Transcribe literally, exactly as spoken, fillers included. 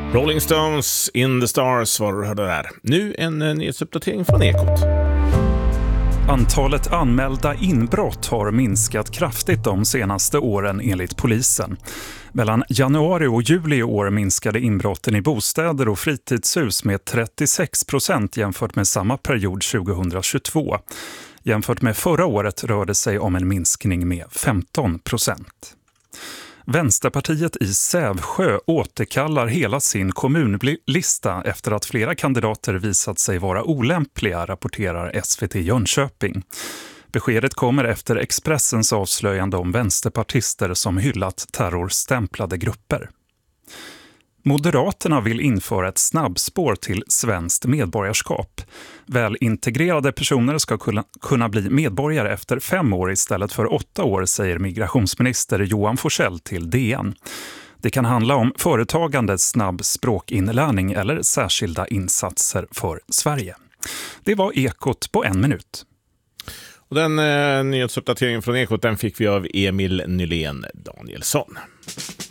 Rolling Stones, In the Stars var du hörde där. Nu en eh, nyhetsuppdatering från Ekot. Antalet anmälda inbrott har minskat kraftigt de senaste åren enligt polisen. Mellan januari och juli i år minskade inbrotten i bostäder och fritidshus med trettiosex procent jämfört med samma period tjugohundratjugotvå. Jämfört med förra året rör det sig om en minskning med femton procent. Vänsterpartiet i Sävsjö återkallar hela sin kommunlista efter att flera kandidater visat sig vara olämpliga, rapporterar S V T Jönköping. Beskedet kommer efter Expressens avslöjande om vänsterpartister som hyllat terrorstämplade grupper. Moderaterna vill införa ett snabbspår till svenskt medborgarskap. Välintegrerade personer ska kunna bli medborgare efter fem år istället för åtta år, säger migrationsminister Johan Forsell till D N. Det kan handla om företagande, snabb språkinlärning eller särskilda insatser för Sverige. Det var Ekot på en minut. Och den eh, nyhetsuppdateringen från Ekot den fick vi av Emil Nylén Danielsson.